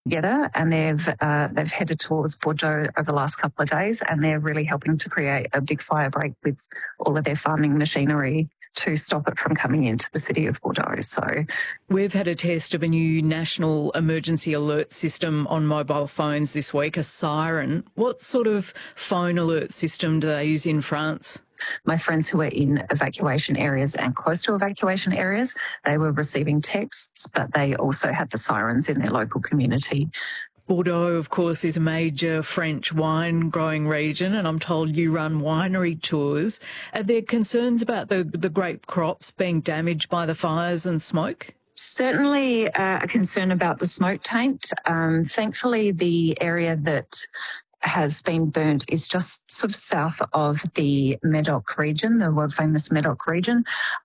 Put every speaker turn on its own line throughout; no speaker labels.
together, and they've headed towards Bordeaux over the last couple of days, and they're really helping to create a big fire break with all of their farming machinery to stop it from coming into the city of Bordeaux. So
we've had a test of a new national emergency alert system on mobile phones this week, a siren. What sort of phone alert system do they use in France?
My friends who were in evacuation areas and close to evacuation areas, they were receiving texts, but they also had the sirens in their local community.
Bordeaux, of course, is a major French wine-growing region, and I'm told you run winery tours. Are there concerns about the grape crops being damaged by the fires and smoke?
Certainly a concern about the smoke taint. Thankfully, the area that has been burnt is just sort of south of the Medoc region, the world-famous Medoc region.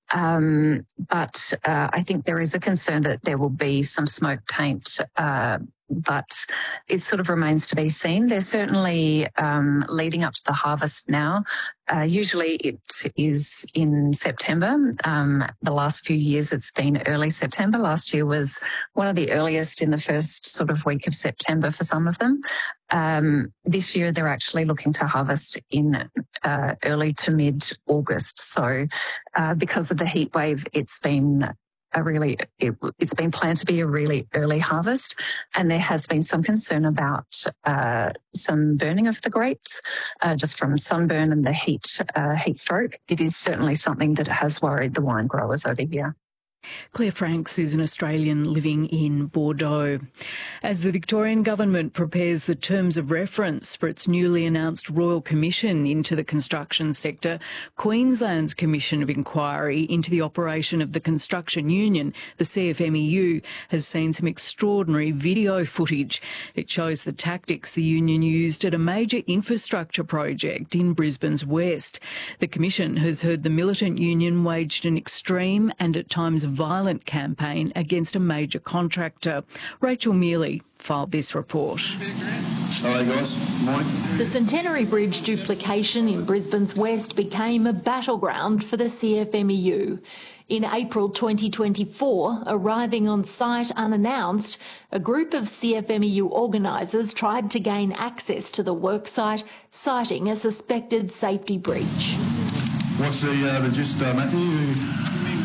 But I think there is a concern that there will be some smoke taint, but it sort of remains to be seen. They're certainly leading up to the harvest now. Usually it is in September. The last few years it's been early September. Last year was one of the earliest in the first sort of week of September for some of them. This year they're actually looking to harvest in early to mid-August. So because of the heat wave, it's been planned to be a really early harvest, and there has been some concern about some burning of the grapes just from sunburn and the heat stroke. It is certainly something that has worried the wine growers over here.
Claire Franks is an Australian living in Bordeaux. As the Victorian Government prepares the terms of reference for its newly announced Royal Commission into the construction sector, Queensland's Commission of Inquiry into the operation of the Construction Union, the CFMEU, has seen some extraordinary video footage. It shows the tactics the union used at a major infrastructure project in Brisbane's west. The Commission has heard the militant union waged an extreme and at times violent campaign against a major contractor. Rachel Mealy filed this report.
Hello guys, morning.
The Centenary Bridge duplication in Brisbane's west became a battleground for the CFMEU. In April 2024, arriving on site unannounced, a group of CFMEU organisers tried to gain access to the worksite, citing a suspected safety breach.
What's the gist, Matthew?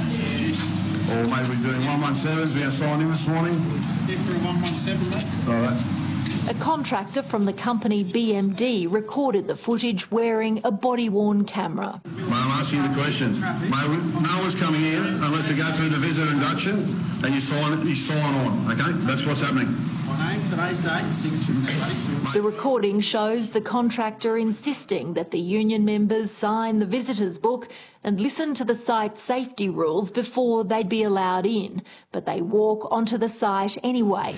Or maybe we're doing 117s, we are signing this morning.
Yeah, for a 117, mate.
All right.
A contractor from the company BMD recorded the footage wearing a body-worn camera.
Mate, I'm asking you the question. Mate, no one's coming in unless we go through the visitor induction and you sign on, okay? That's what's happening.
My name, today's date, signature.
The recording shows the contractor insisting that the union members sign the visitors book and listen to the site's safety rules before they'd be allowed in, but they walk onto the site anyway.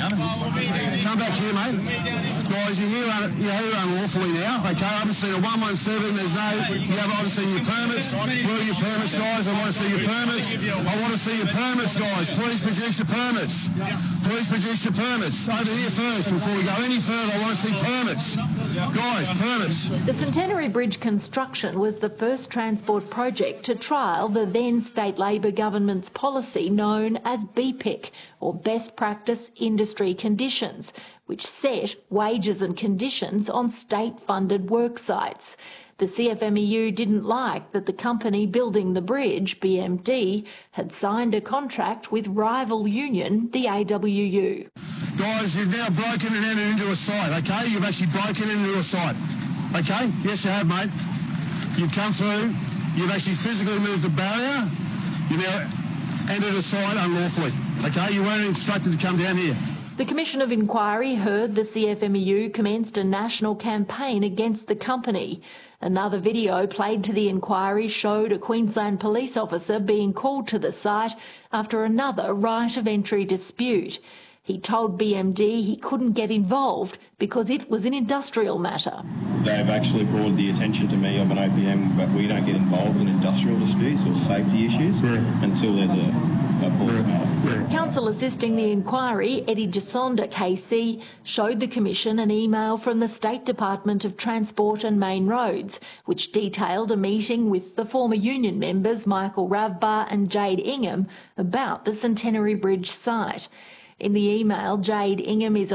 Come back here, mate. Guys, you're here unlawfully now, okay? I haven't seen a 117, you haven't seen your permits. Where are your permits, guys? I want to see your permits. I want to see your permits, guys. Please produce your permits. Please produce your permits. Over here first, before we go any further, I want to see permits. Guys, permits.
The Centenary Bridge construction was the first transport project to trial the then state Labor government's policy known as BPIC, or Best Practice Industry Conditions, which set wages and conditions on state-funded work sites. The CFMEU didn't like that the company building the bridge, BMD, had signed a contract with rival union, the AWU.
Guys, you've now broken and entered into a site, okay? You've actually broken into a site, okay? Yes, you have, mate. You've come through, you've actually physically moved the barrier, you've now entered a site unlawfully, okay? You weren't instructed to come down here.
The Commission of Inquiry heard the CFMEU commenced a national campaign against the company. Another video played to the inquiry showed a Queensland police officer being called to the site after another right of entry dispute. He told BMD he couldn't get involved because it was an industrial matter.
They've actually brought the attention to me of an OPM, but we don't get involved in industrial disputes or safety issues until there's a police matter.
Counsel assisting the inquiry, Eddie Gisonda KC, showed the Commission an email from the State Department of Transport and Main Roads, which detailed a meeting with the former union members Michael Ravbar and Jade Ingham about the Centenary Bridge site. In the email, Jade Ingham is